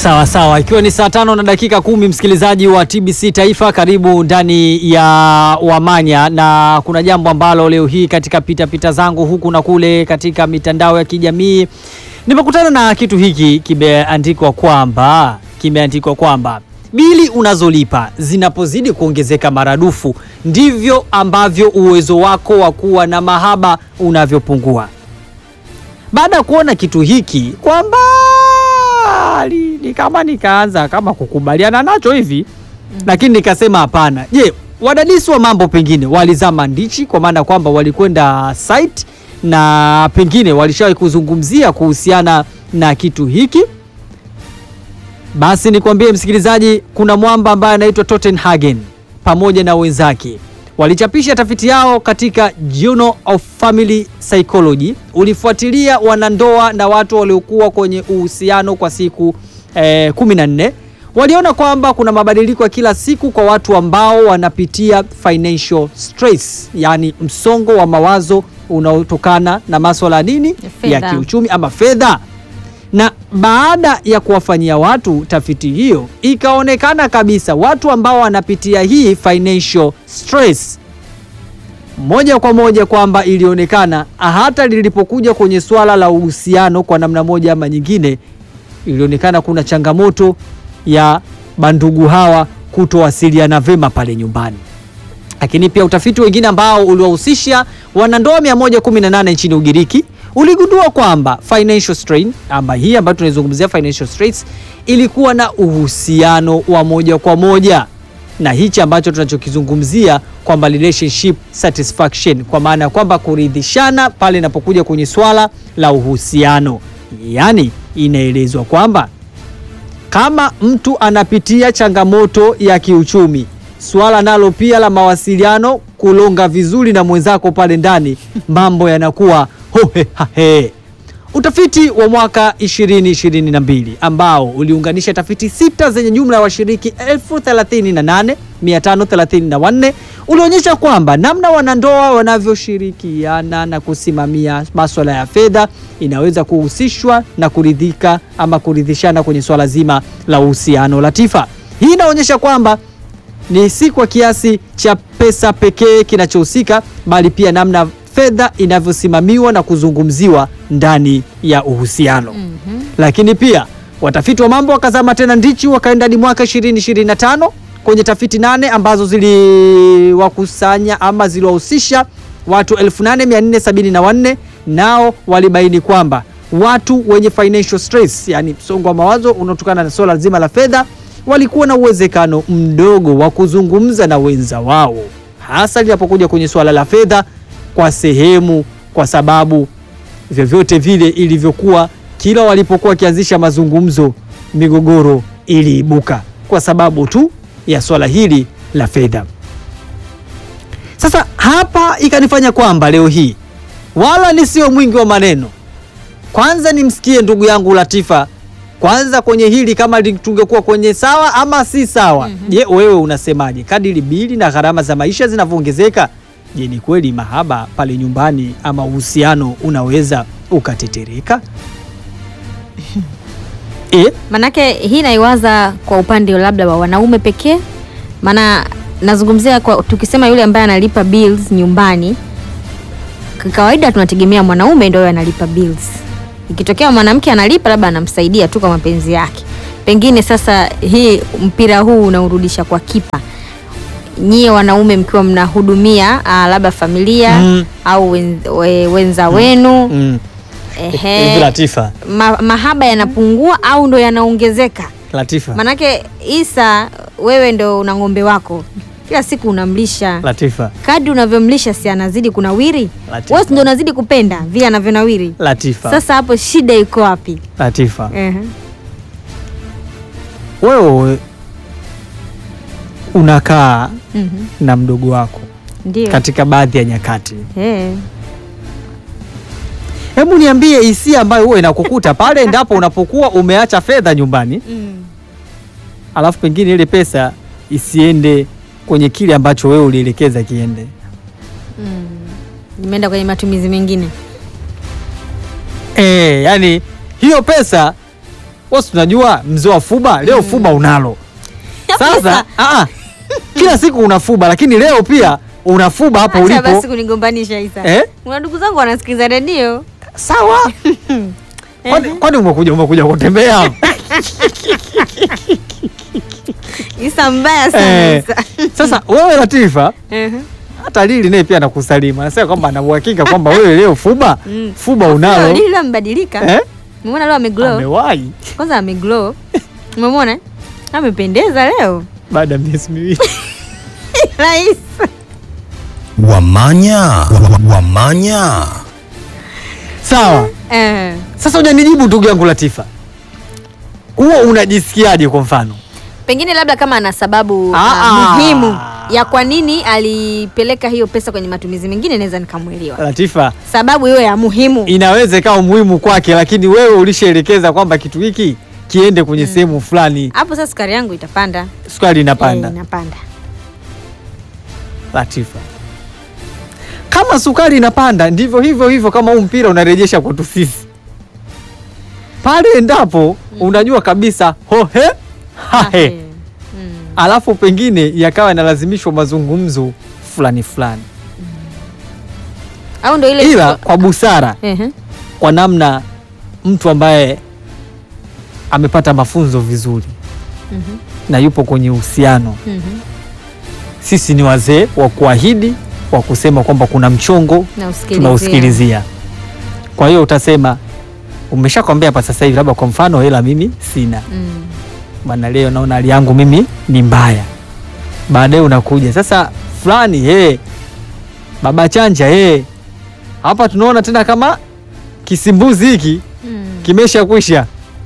Sawa sawa, ikiwa ni saa 5 na dakika 10, msikilizaji wa TBC Taifa, karibu ndani ya Wamanya, na kuna jambo ambalo leo hii katika pita zangu huku na kule katika mitandao ya kijamii nimekutana na kitu hiki. Kimeandikwa kwamba bili unazolipa zinapozidi kuongezeka maradufu ndivyo ambavyo uwezo wako wa kuwa na mahaba unavyopungua. Baada ya kuona kitu hiki kwamba ni kama nikaanza kama kukubaliana nacho hivi, lakini nikasema hapana. Je, wadadisi wa mambo pengine walizama ndichi, kwa maana kwamba walikwenda site na pengine walishawahi kuzungumzia kuhusiana na kitu hiki? Basi nikwambie msikilizaji, kuna mwamba ambaye anaitwa Tottenhagen pamoja na wenzake walichapisha tafiti yao katika Journal of Family Psychology. Ulifuatilia wanandoa na watu waliokuwa kwenye uhusiano kwa siku 14. Waliona kwamba kuna mabadiliko ya kila siku kwa watu ambao wanapitia financial stress, yani msongo wa mawazo unaotokana na masuala nini ya kiuchumi ama fedha. Na baada ya kuwafanyia watu tafiti hiyo, ikaonekana kabisa watu ambao wanapitia hii financial stress, moja kwa moja kwamba ilionekana hata lilipokuja kwenye swala la uhusiano kwa namna moja ama nyingine, ilionekana kuna changamoto ya bandugu hawa kutowasiliana vema pale nyumbani. Lakini pia utafiti wengine ambao uliwahusisha wanandoa 118 nchini Ugiriki uligundua kwamba financial strain, ama hii ambayo tunazungumzia financial stress, ilikuwa na uhusiano wa moja kwa moja na hichi ambacho tunachokizungumzia kwamba relationship satisfaction, kwa maana kwamba kuridhishana pale inapokuja kwenye swala la uhusiano. Yani inaelezwa kwamba kama mtu anapitia changamoto ya kiuchumi, swala nalo pia la mawasiliano, kulonga vizuri na mwenzako pale ndani, mambo yanakuwa hohe hahe. Utafiti wa mwaka 2022 ambao uliunganisha tafiti 6 zenye jumla ya washiriki 38,534 ulionyesha kwamba namna wanandoa wanavyoshirikiana na kusimamia masuala ya fedha inaweza kuhusishwa na kuridhika ama kuridhishana kwenye swala zima la uhusiano. Latifa, hii inaonyesha kwamba ni si kwa kiasi cha pesa pekee kinachohusika, bali pia namna fedha inavyosimamiwa na kuzungumziwa ndani ya uhusiano. Lakini pia watafiti wa mambo wakazama tena ndichi, wakaenda hadi mwaka 2025 kwenye tafiti 8 ambazo ziliwakusanya ama ziliwahusisha watu 8474. Nao walibaini kwamba watu wenye financial stress, yani msongo wa mawazo unaotokana na swala zima la fedha, walikuwa na uwezekano mdogo wa kuzungumza na wenza wao, hasa linapokuja kwenye swala la fedha kwa sehemu, kwa sababu vyovyote vile ilivyokuwa, kila walipokuwa kianzisha mazungumzo, migogoro iliibuka kwa sababu tu ya swala hili la fedha. Sasa hapa ikanifanya kwamba leo hii wala nisio mwingi wa maneno, kwanza nimsikie ndugu yangu Latifa kwanza kwenye hili, kama tungekuwa kwenye sawa ama si sawa. Je, wewe unasemaje? Kadiri bili na gharama za maisha zinavyoongezeka, je, ni kweli mahaba pale nyumbani ama uhusiano unaweza ukatetereka? Manake hii naiwaza kwa upande labda wa wanaume pekee, maana nazungumzia kwa tukisema yule ambaye analipa bills nyumbani, kawaida tunategemea mwanaume ndio analipa bills. Ikitokea mwanamke analipa, labda anamsaidia tu kwa mapenzi yake. Pengine sasa hii mpira huu unaurudisha kwa kipa. Nyie wanaume mkiwa mnahudumia labda familia au wenza wenu, Latifa, mahaba yanapungua au ndo yanaongezeka? Latifa, manake Isa, wewe ndo una ng'ombe wako, kila siku unamlisha. Latifa, kadri unavyomlisha si anazidi kunawiri? Wewe ndo unazidi kupenda vile anavyonawiri. Latifa, sasa hapo shida iko wapi? Latifa, wewe unakaa na mdogo wako, ndiyo, katika baadhi ya nyakati. Hebu niambie hisia ambayo huwa inakukuta pale endapo unapokuwa umeacha fedha nyumbani, alafu pengine ile pesa isiende kwenye kile ambacho wewe ulielekeza kiende. Nimeenda kwenye matumizi mengine. Yani hiyo pesa Wewe unajua mzee wa fuba leo fuba unalo. Sasa kila siku unafuba lakini leo pia unafuba hapo ulipo. Acha basi kunigombanisha Isa. Una ndugu zangu wanasikiliza redio. Sawa. Kwani umekuja kutembea? Isa mbaya sana Isa. Sasa wewe Latifa, hata Lili naye pia anakusalimu. Anasema kwamba ana uhakika kwamba wewe leo fuba unalo. Lili ambadilika. Umeona leo ameglow. Amewahi. Kwanza ameglow. Umeona? Amependeza leo. Baada ya miezi miwili. Rais. Wamanya. Sawa. Sasa hujanijibu ndugu yangu Latifa. Huo unajisikiaje kwa mfano? Pengine labda kama ana sababu muhimu ya kwa nini alipeleka hiyo pesa kwenye matumizi mengine, naweza nikamuelewa. Latifa, sababu hiyo ya muhimu inaweza ikawa muhimu kwake, lakini wewe ulishaelekeza kwamba kitu hiki kiende kwenye sehemu fulani. Hapo sasa sukari yangu itapanda. Sukari inapanda. Inapanda. Latifa, kama sukari inapanda ndivyo hivyo kama huu mpira unarejesha kwetu sisi. Pale endapo unajua kabisa hohe hahe. Alafu pengine yakawa yanalazimishwa mazungumzo fulani. Au ndio ile ila kwa busara. Kwa namna mtu ambaye amepata mafunzo vizuri. Na yupo kwenye uhusiano. Sisi ni wazee wa kuahidi, wa kusema kwamba kuna mchongo tunausikilizia. Kwa hiyo utasema umeshakwambia hapa sasa hivi labda kwa mfano hela mimi sina. Bwana leo naona hali yangu mimi ni mbaya. Baadaye unakuja sasa fulani baba chanja hapa tunaona tena kama kisimbuzi hiki kimesha kwisha.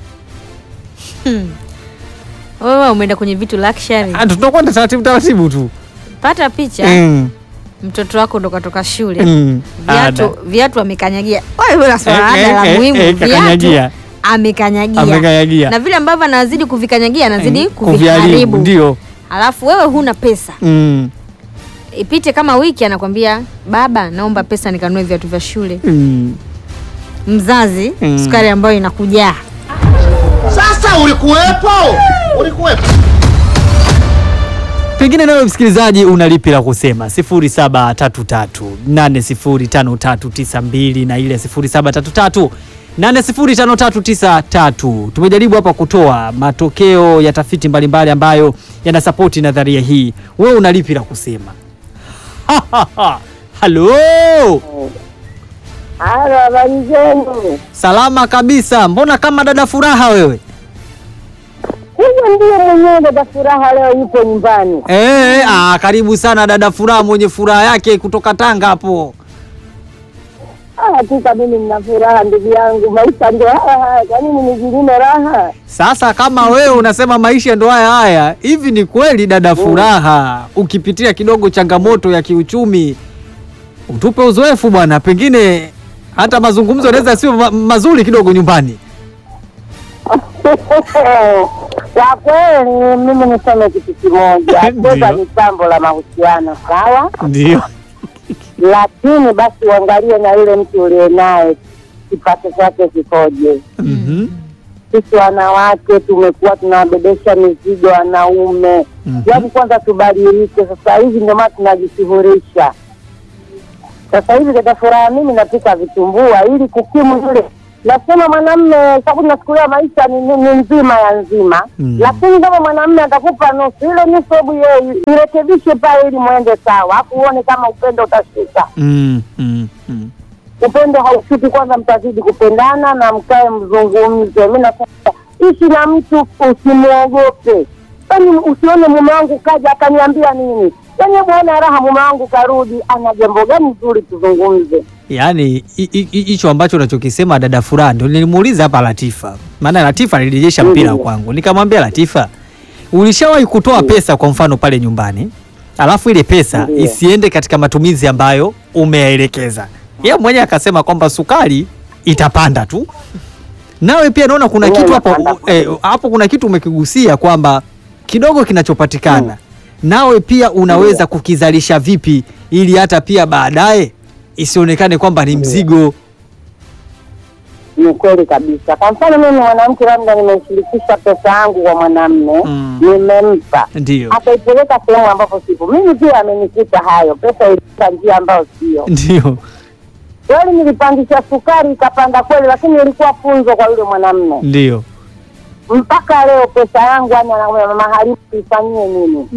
Wewe umeenda kwenye vitu luxury. Tutakwenda taratibu tu. Pata picha. Mtoto wako ndo katoka shule. Viatu amekanyagia. Wewe una swala la muhimu. Viatu amekanyagia. Na vile ambavyo anazidi kuvikanyagia anazidi kuviharibu. Ndio. Alafu wewe huna pesa. Ipite kama wiki anakwambia baba naomba pesa nikanunue viatu vya shule. Mzazi sukari ambayo inakujaa. Sasa ulikuwepo. Pengine nawe msikilizaji unalipi la kusema? 0733805392 na ile 0733805393. Tumejaribu hapa kutoa matokeo ya tafiti mbalimbali ambayo yanasapoti nadharia hii. Wewe unalipi la kusema? Halo. Halo, habari zenu? Salama kabisa. Mbona kama dada Furaha wewe? Huyo ndiye mwenyewe dada Furaha leo yupo nyumbani. Karibu sana dada Furaha mwenye furaha yake kutoka Tanga hapo. Hakika mimi nina furaha ndugu yangu, maisha ndio haya, kwa nini nijinyime raha? Sasa kama wewe unasema maisha ndio haya, hivi ni kweli dada Furaha, ukipitia kidogo changamoto ya kiuchumi, utupe uzoefu bwana, pengine hata mazungumzo yanaweza sio mazuri kidogo nyumbani. Kwa kweli mimi niseme kitu kimoja, kwanza ni jambo la mahusiano sawa? Ndio. Lakini basi uangalie na yule mtu uliye naye kipato chake kikoje. Sisi wanawake tumekuwa tunawabebesha mizigo wanaume. Yaani kwanza tubadilike, sasa hivi ndio maana tunajishughulisha. Sasa hivi dada Furaha mimi napika vitumbua ili kukimu yule. Nasema mwanamume sababu tunachukulia maisha ni nzima ya nzima. Lakini kama mwanamume atakupa nusu, ile nusu hebu yeye irekebishe pale ili muende sawa. Hapo uone kama upendo utashika. Upendo haushuki, kwanza mtazidi kupendana na mkae mzungumze. Mimi nasema ishi na mtu usimuogope. Yaani usione mume wangu kaja akaniambia nini. Yaani bwana raha mume wangu karudi ana jambo gani nzuri tuzungumze. Yaani hicho ambacho unachokisema dada Furaha ndio nilimuuliza hapa Latifa. Maana Latifa alirejesha mpira kwangu. Nikamwambia Latifa, ulishawahi kutoa pesa kwa mfano pale nyumbani, alafu ile pesa isiende katika matumizi ambayo umeyaelekeza? Yeye mwenyewe akasema kwamba sukari itapanda tu. Nawe pia naona kuna kitu hapo hapo kuna kitu umekigusia kwamba kidogo kinachopatikana nawe pia unaweza kukizalisha vipi ili hata pia baadaye isionekane kwamba ni mzigo. Ni kweli kabisa. Kwa mfano mimi mwanamke labda nimeshirikisha pesa yangu kwa mwanamume, nimempa. Ndio. Akaipeleka sehemu ambapo sipo. Mimi pia amenikuta hayo. Pesa ilipita njia ambayo sio. Ndio. Kweli nilipandisha sukari ikapanda kweli, lakini ilikuwa funzo kwa yule mwanamume. Ndio. Mpaka leo pesa yangu anaambia mama Halima ifanyie nini?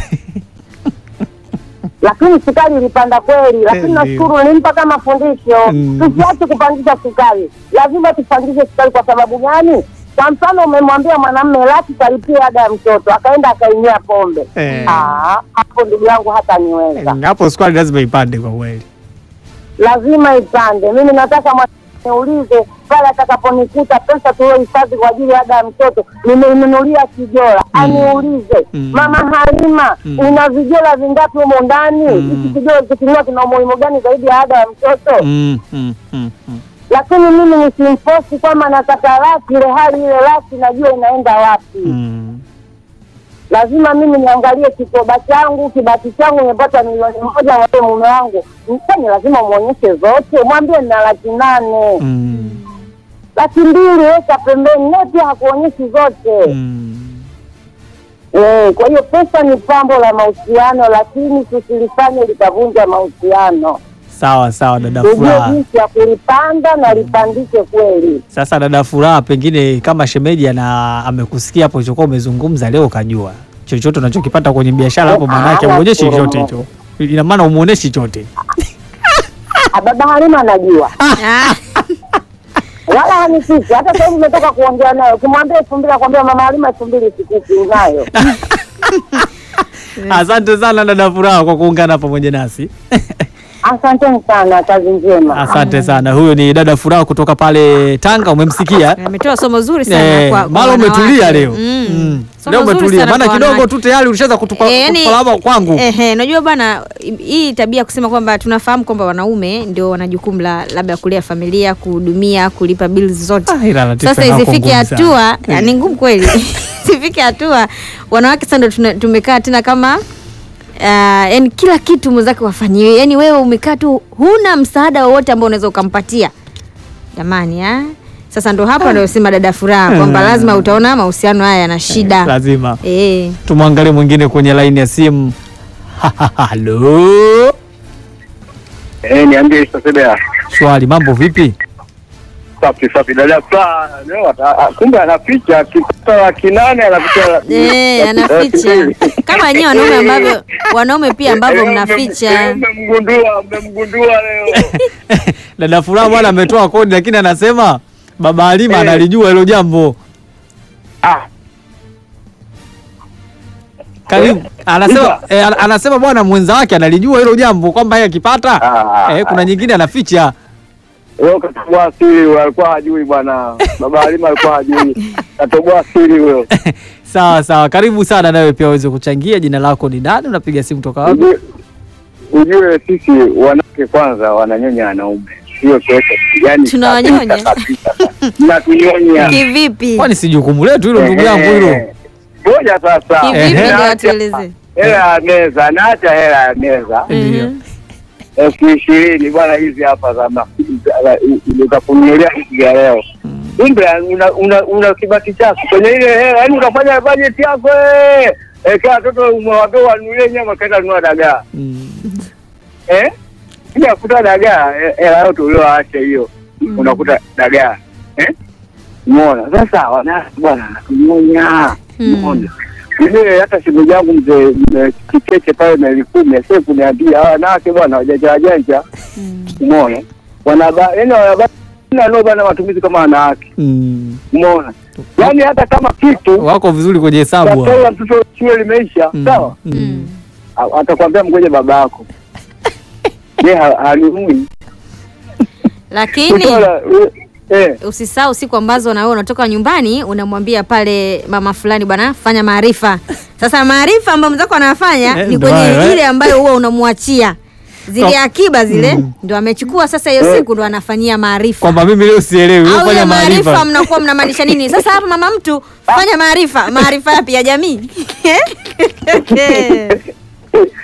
Lakini sukari ilipanda kweli, lakini nashukuru nilimpa kama fundisho. Tusiache kupandisha sukari. Lazima tupandishe sukari kwa sababu gani? Kwa mfano umemwambia mwanamume laki kalipia ada ya mtoto, akaenda akainyia pombe. Hapo ndugu yangu hata niweza. Hapo sukari lazima ipande kwa kweli. Lazima ipande. Mimi nataka niulize pale atakaponikuta pesa tuliohifadhi kwa ajili ya ada ya mtoto nimeinunulia kijola, aniulize mama Halima, una vijola vingapi humo ndani? Hiki kijola kikinua kina umuhimu gani zaidi ya ada ya mtoto? Lakini mimi nisimfosi kwamba nataka laki, ile hali ile laki najua inaenda wapi. Lazima mimi niangalie kikoba changu, kibati changu nimepata milioni 1 wa mume wangu. Msanii lazima muonyeshe zote, mwambie nina 800,000. 200,000 weka pembeni, neti hakuonyeshi zote. Kwa hiyo pesa ni pambo la mahusiano, lakini tusilifanye likavunja mahusiano. Sawa sawa dada Furaha. Ndio jinsi ya kulipanda na lipandike kweli. Sasa dada Furaha, pengine kama shemeji amekusikia hapo ulichokuwa umezungumza leo, kajua chochote unachokipata kwenye biashara hapo, maana yake uonyeshe chochote hicho. Ina maana umuoneshi chochote. Baba Halima anajua. Wala hanisiki. Hata sasa nimetoka kuongea naye. Ukimwambia 2,000 akwambia mama Halima 2,000 sikupi nayo. Asante sana dada Furaha kwa kuungana pamoja nasi. Asante sana, kazi njema. Asante sana. Huyo ni dada Furaha kutoka pale Tanga, umemsikia? Ametoa somo zuri sana kwa mara umetulia leo. Leo umetulia. Maana kidogo tu tayari ulishaanza kutupa palama kwangu. Unajua bwana, hii tabia kusema kwamba tunafahamu kwamba wanaume ndio wana jukumu la labda kulea familia, kuhudumia, kulipa bills zote. Sasa isifike hatua, ni ngumu kweli. Isifike hatua wanawake sasa ndio tumekaa tena kama yani kila kitu mwenzake wafanyiwe. Yani wewe umekaa tu huna msaada wowote ambao unaweza ukampatia. Jamani sasa ndo hapa ndio sema dada Furaha kwamba lazima utaona mahusiano haya yana shida. Lazima. Tumwangalie mwingine kwenye line ya simu. Hello. Niambie sasa. Swali, mambo vipi? Safi dada Furaha. Leo kumbe anaficha kipata 800 anaficha. Anaficha. Kama wenyewe wanaume ambavyo wanaume pia ambavyo mnaficha. Mmemgundua leo. Dada Furaha bwana ametoa kodi, lakini anasema baba Halima analijua hilo jambo. Karibu. Anasema bwana mwenza wake analijua hilo jambo kwamba yeye akipata kuna nyingine anaficha. Leo katoboa siri, alikuwa hajui bwana. Baba Halima alikuwa hajui. Katoboa siri huyo. Sawa. Karibu sana nawe pia uweze kuchangia. Jina lako ni nani? Unapiga simu toka wapi? Ujue sisi wanawake kwanza wananyonya wanaume. Sio kesho. Yaani tunawanyonya. Na tunyonya. Kivipi? Kwani si jukumu letu hilo ndugu yangu hilo? Ngoja sasa. Kivipi ndio tueleze. Hela ya meza, naacha hela ya meza. Ndio. 20,000 bwana, hizi hapa za utakununulia hizi ya leo. Kumbe una kibati chako kwenye ile hela, yani unafanya budget yako kwa watoto umewatoa wanunulie nyama, kaenda kununua dagaa. Unakuta dagaa hela yote ulioacha hiyo, unakuta dagaa. Umeona? Sasa wana bwana kunyonya. Umeona? Ile hata simu yangu mzee Kicheche pale na 10,000 sasa kuniambia wanawake bwana wajanja. Umeona? Yaani bana matumizi kama wanawake. Umeona? Yaani hata kama kitu wako vizuri kwenye hesabu. Sasa mtoto shule limeisha, sawa? Atakwambia mgoje baba yako. Halimui. Lakini usisahau siku ambazo na wewe unatoka nyumbani unamwambia pale mama fulani bwana fanya maarifa. Sasa maarifa ambayo mzako anafanya ni kwenye ile ambayo huwa unamwachia. Zile akiba zile ndio amechukua sasa hiyo siku ndio anafanyia maarifa. Kwamba mimi leo sielewi wewe fanya maarifa. Maarifa mnakuwa mnamaanisha nini? Sasa hapa mama mtu fanya maarifa. Maarifa yapi ya jamii?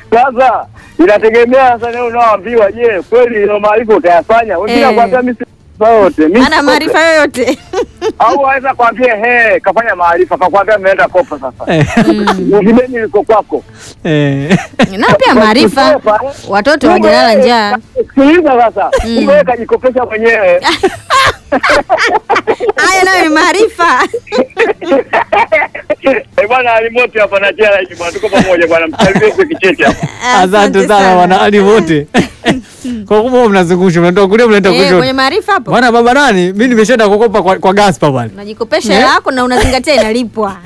Sasa inategemea sasa leo unaoambiwa, je, kweli ile maarifa utayafanya? Wengine wanakuambia mimi yote. Mimi Ana maarifa yoyote. au waweza kwambia kafanya maarifa kakwambia ameenda kopa sasa. Ngibeni liko kwako. Na pia maarifa. Watoto wajalala njaa. Sikiliza sasa. Wewe kajikopesha mwenyewe. Haya nayo maarifa. Bwana Alimote hapa na jela hivi bwana, tuko pamoja bwana, msaidie kicheche hapa. Asante sana bwana Alimote. Kwa kuwa mnazungusha mnatoka kulia mnaenda kushoto. Kwenye maarifa hapo. Bwana baba nani? Mimi nimeshaenda kukopa kwa Gaspar bwana. Unajikopesha yako na unazingatia inalipwa.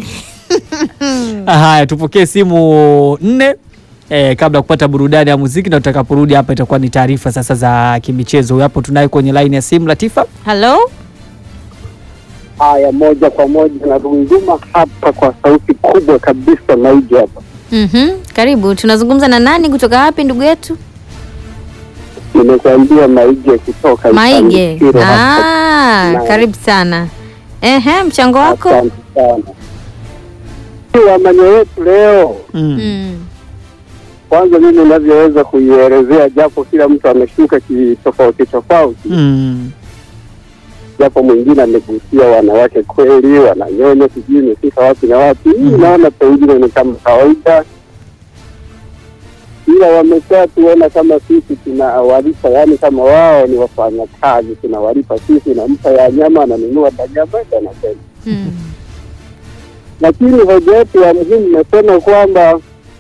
Haya, tupokee simu 4 kabla ya kupata burudani ya muziki, na tutakaporudi hapa itakuwa ni taarifa sasa za kimichezo. Hapo tunaye kwenye line ya simu Latifa. Hello? Haya, moja kwa moja na Runguma hapa kwa sauti kubwa kabisa na ije hapa. Karibu. Tunazungumza na nani kutoka wapi ndugu yetu? Nimekuambia Maige kutoka Maige. Karibu sana. Mchango wako? Asante sana. Kwa maneno yetu leo. Kwanza mimi ninavyoweza kuielezea, japo kila mtu ameshuka tofauti. Japo mwingine amegusia wanawake kweli, wananyonya sijui imefika wapi na wapi. Naona pengine ni kama kawaida. Ila wameshatuona kama sisi tunawalipa, yani kama wao ni wafanyakazi, tunawalipa sisi, nampa ya nyama ananunua nyama anasema. Lakini hoja yetu ya muhimu nasema kwamba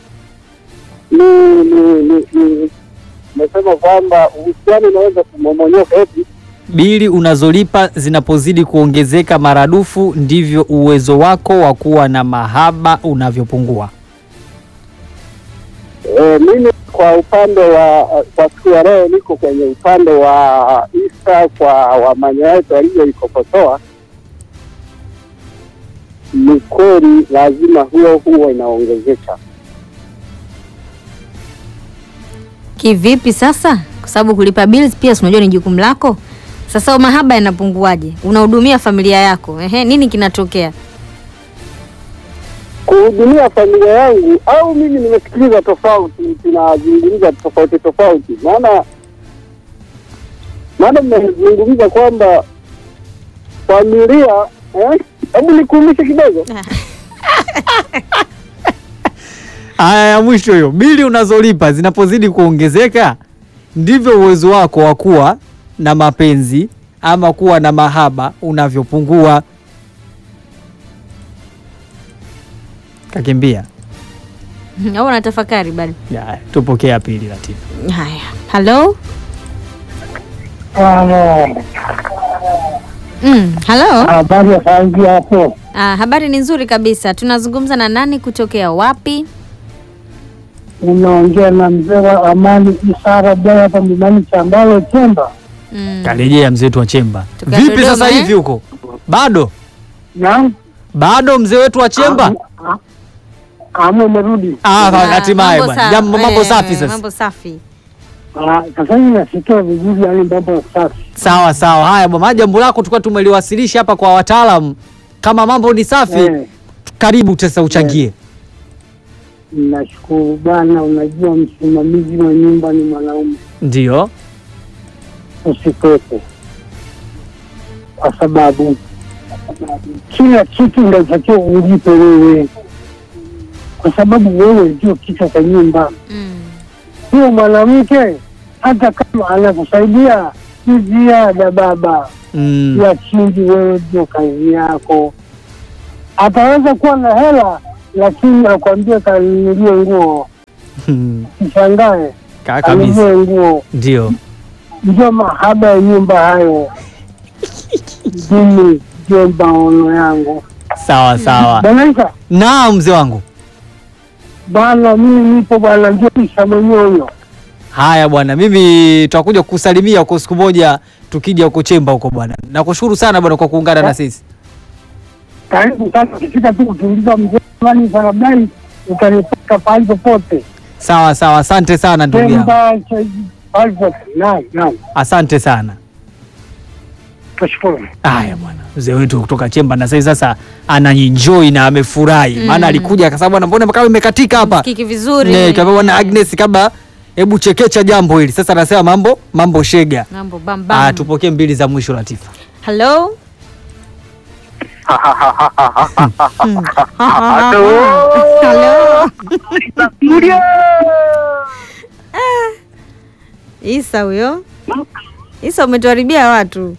nasema kwamba uhusiano unaweza kumomonyoka eti bili unazolipa zinapozidi kuongezeka maradufu ndivyo uwezo wako wa kuwa na mahaba unavyopungua. Mimi kwa upande wa kwa siku ya leo niko kwenye upande wa Isa kwa wamanya wetu aliyoikokotoa. Ni kweli lazima huo inaongezeka. Kivipi sasa? Kwa sababu kulipa bills pia unajua ni jukumu lako. Sasa mahaba yanapunguaje? Unahudumia familia yako. Nini kinatokea? Kuhudumia familia yangu au mimi nimesikiliza tofauti, tunazungumza tofauti. Maana mmezungumza kwamba familia hebu nikuumishe kidogo. Haya, mwisho hiyo. Bili unazolipa zinapozidi kuongezeka ndivyo uwezo wako wa kuwa na mapenzi ama kuwa na mahaba unavyopungua. Kakimbia. Au unatafakari bado? Ya, tupokea pili Latifa. Haya. Hello? Hello? Habari ya kazi hapo? Habari ni nzuri kabisa. Tunazungumza na nani kutokea wapi? Unaongea na mzee wa Amani Isara Baya hapa Mlimani Chambalo Chemba. Karejea mzee wetu wa Chemba. Tuka Vipi Dodoma, sasa hivi huko? Bado? Naam. Bado mzee wetu wa Chemba? Umerudi. Hatimaye bwana. Mambo safi sasa. Mambo safi. Sasa hivi nasikia vizuri, yani mambo safi. Sawa. Haya bwana, jambo lako tulikuwa tumeliwasilisha hapa kwa wataalamu. Kama mambo ni safi, karibu sasa uchangie. Nashukuru bwana, unajua msimamizi wa nyumba ni mwanaume. Ndio. Usikwepe. Kwa sababu kila kitu unatakiwa ujipe wewe. Kwa sababu wewe ndio kichwa cha nyumba. Huyo mwanamke hata kama anakusaidia ni ziada baba. Ya chini wewe ndio kazi yako. Ataweza kuwa na hela lakini akwambia kanunulie nguo. Kishangae. Kabisa. Nguo. Ndio. Ndio mahaba ya nyumba hayo. Mimi ndio maono yangu. Sawa. Bwana, naam mzee wangu. Bwana mimi nipo bwana, ndio kisha mwenyewe. Haya bwana, mimi tutakuja kukusalimia huko siku moja tukija huko Chemba huko bwana. Nakushukuru sana bwana kwa kuungana na sisi. Karibu sana, ukifika tu kutuuliza mzee fulani sana dai utanipata pale popote. Sawa, asante sana ndugu yangu. Naam. Asante sana. Tashukuru. Haya bwana, mzee wetu kutoka Chemba na sasa anaenjoy na amefurahi. Maana alikuja kwa sababu mbona kama imekatika hapa. Kiki vizuri. Kama bwana Agnes kabla Hebu chekecha jambo hili sasa. Anasema mambo shega. Mambo bam bam. Tupokee mbili za mwisho Latifa. Hello. Hello. Isa huyo. Isa umetuharibia watu.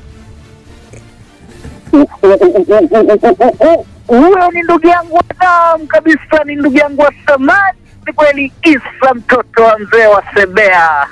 Huyo ni ndugu yangu damu kabisa, ni ndugu yangu wa samani kweli, Isa mtoto wa mzee wa Sebea.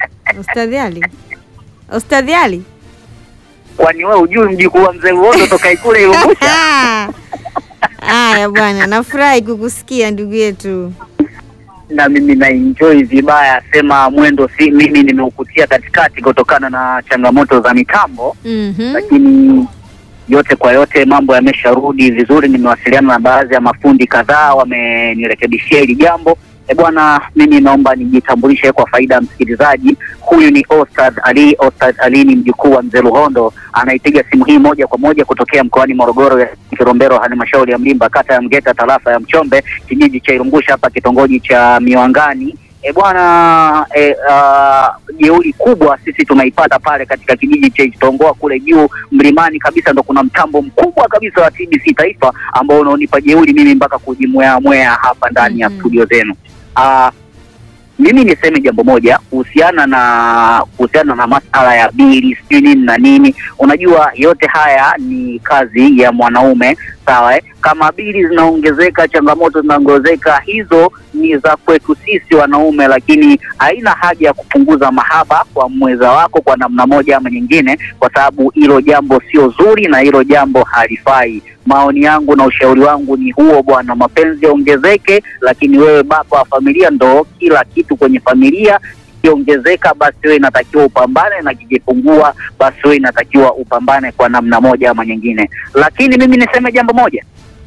Ustadhi Ali. Kwani wewe hujui mjukuu wa mzee Luhondo toka Ikule Ilungusha? Haya bwana, nafurahi kukusikia ndugu yetu. Na mimi na enjoy vibaya, sema mwendo si mimi nimeukutia katikati kutokana na changamoto za mitambo. Lakini yote kwa yote mambo yamesharudi vizuri. Nimewasiliana na baadhi ya mafundi kadhaa, wamenirekebishia hili jambo. Bwana, mimi naomba nijitambulishe kwa faida ya msikilizaji. Huyu ni Ostad Ali. Ostad Ali ni mjukuu wa mzee Luhondo. Anaipiga simu hii moja kwa moja kutokea mkoani Morogoro ya Kilombero, halmashauri ya Mlimba, kata ya Mgeta, tarafa ya Mchombe, kijiji cha Ilungusha, hapa kitongoji cha Miwangani. Bwana, jeuri kubwa sisi tunaipata pale katika kijiji cha Itongoa kule juu mlimani kabisa, ndo kuna mtambo mkubwa kabisa wa TBC Taifa ambao unaonipa jeuri mimi mpaka kujimwea hapa ndani ya studio zenu. Mimi niseme jambo moja kuhusiana na masala ya bili sijui nini na nini. Unajua yote haya ni kazi ya mwanaume, sawa? Kama bili zinaongezeka, changamoto zinaongezeka, hizo ni za kwetu sisi wanaume, lakini haina haja ya kupunguza mahaba kwa mwenza wako kwa namna moja ama nyingine, kwa sababu hilo jambo sio zuri na hilo jambo halifai. Maoni yangu na ushauri wangu ni huo bwana, mapenzi yaongezeke, lakini wewe baba wa familia ndo kila kitu kwenye familia. Kiongezeka basi wewe inatakiwa upambane, na kijipungua basi wewe inatakiwa upambane kwa namna moja ama nyingine. Lakini mimi niseme jambo moja,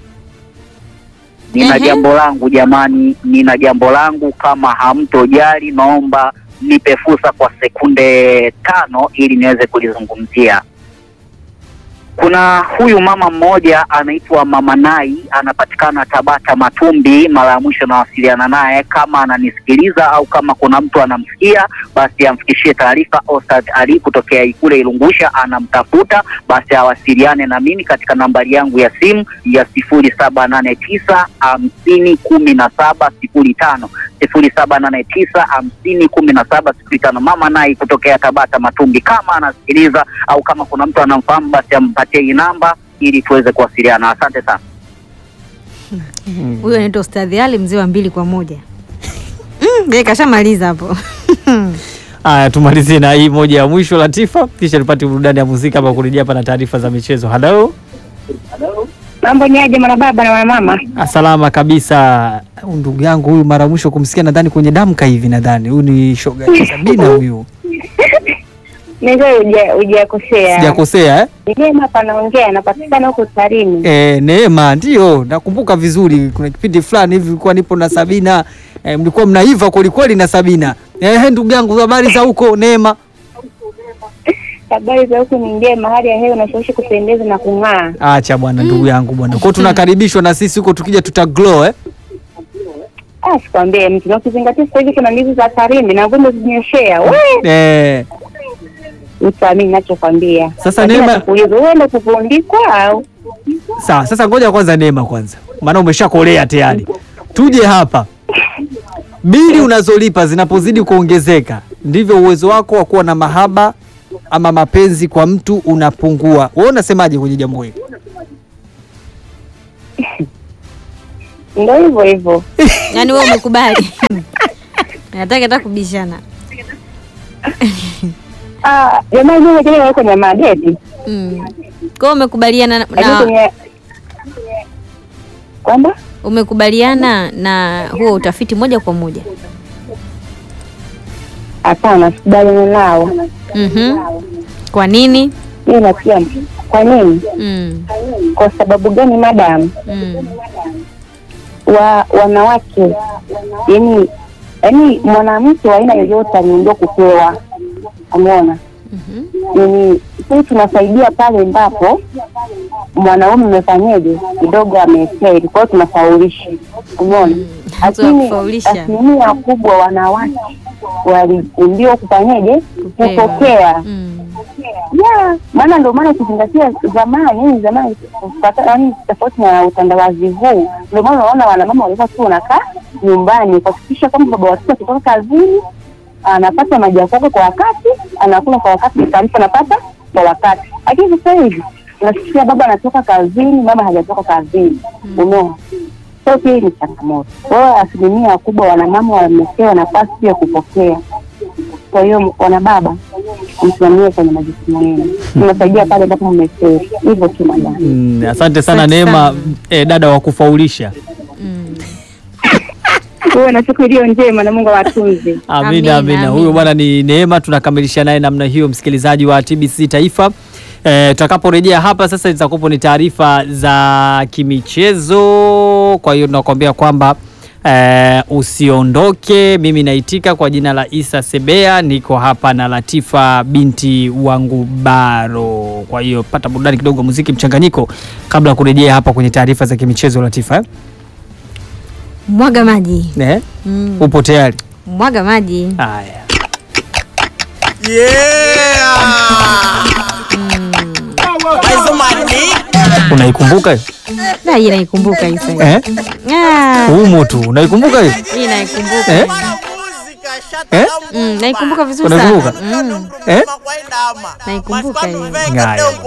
nina jambo langu jamani, nina jambo langu. Kama hamtojali, naomba nipe fursa kwa sekunde 5 ili niweze kulizungumzia. Kuna huyu mama mmoja anaitwa Mama Nai, anapatikana Tabata Matumbi. Mara ya mwisho nawasiliana naye, kama ananisikiliza au kama kuna mtu anamsikia basi amfikishie taarifa. Ostad Ali kutokea Ikule Ilungusha anamtafuta, basi awasiliane na mimi katika nambari yangu ya simu ya 0789501705, 0789501705. Mama Nai kutokea Tabata Matumbi, kama anasikiliza au kama kuna mtu anamfahamu basi ampatie hii namba ili tuweze kuwasiliana. Asante sana. Huyo anaitwa Ustadhi Ali, mzee wa 2 kwa 1. Yeye kashamaliza hapo. Haya, tumalizie na hii moja ya mwisho Latifa, kisha tupate burudani ya muziki hapa kurejea hapa na taarifa za michezo. Hello. Mambo ni aje mwana baba na mama? Salama kabisa. Ndugu yangu huyu mara mwisho kumsikia nadhani kwenye Damka hivi, nadhani huyu ni shoga ya Sabina huyu. Ndio hujakosea. Sijakosea Neema hapa naongea, napatikana huko Tarime. Neema ndio, nakumbuka vizuri kuna kipindi fulani hivi nilikuwa nipo na Sabina. Mlikuwa mnaiva kweli kweli na Sabina. Ndugu yangu, habari za huko Neema? Habari za huko ni njema, hali ya hewa inashawishi kupendeza na kung'aa. Acha bwana, ndugu yangu bwana. Kwa tunakaribishwa na sisi huko, tukija tutaglow sikwambie mtu, na ukizingatia sasa hivi kuna ndizi za Tarime na vumbi zinyeshea. Wewe utamini ninachokwambia. Sasa Neema, uende kufundikwa au? Sawa, sasa ngoja kwanza Neema kwanza, maana umeshakolea tayari. Tuje hapa. Bili unazolipa zinapozidi kuongezeka, ndivyo uwezo wako wa kuwa na mahaba ama mapenzi kwa mtu unapungua. Wewe unasemaje kwenye jambo hili? Ndio hivyo hivyo. Yaani wewe umekubali. Nataka hata kubishana. Jamani wewe tena wako na madeti. Kwa umekubaliana na kwamba umekubaliana na huo utafiti moja kwa moja? Hapana, sikubaliana nao. Kwa nini? Mimi nafikia. Kwa nini? Kwa sababu gani madam? Wanawake yani mwanamke wa aina yoyote ndio kupewa. Umeona? Sisi tunasaidia pale ambapo mwanaume amefanyaje kidogo amefeli, kwa hiyo tunafaulisha. Umeona? Lakini asilimia kubwa wanawake waliumbiwa kufanyaje, kupokea. Maana ndio maana ukizingatia zamani yaani tofauti na utandawazi huu, ndio maana unaona wanamama walikuwa tu wanakaa nyumbani kuhakikisha kama baba watoto kutoka kazini anapata maji ya kuoga kwa wakati, anakula kwa wakati, taarifa anapata kwa wakati. Lakini sasa hivi unasikia baba anatoka kazini, mama hajatoka kazini. Umeona? Sio, hii ni changamoto. Kwa hiyo asilimia kubwa wanamama wamepewa nafasi ya kupokea. Kwa hiyo wanababa msimamie kwenye majukumu yenu. Tunasaidia pale ambapo mmefeli. Hivyo tu madam. Asante sana Neema, dada wa kufaulisha. Wewe na siku iliyo njema na Mungu awatunze. Amina. Huyo bwana ni Neema, tunakamilisha naye namna hiyo, msikilizaji wa TBC Taifa. Tutakaporejea hapa sasa zitakupo ni taarifa za kimichezo. Kwa hiyo tunakuambia kwamba usiondoke. Mimi naitika kwa jina la Isa Sebea, niko hapa na Latifa binti wangu Baro. Kwa hiyo pata burudani kidogo, muziki mchanganyiko kabla kurejea hapa kwenye taarifa za kimichezo. Latifa, mwaga maji. Upo tayari? Mwaga maji. Haya. Unaikumbuka hiyo? Hii naikumbuka hii sasa. Umo tu. Unaikumbuka hiyo? Hii naikumbuka. Naikumbuka vizuri sana. Unaikumbuka? Naikumbuka hiyo.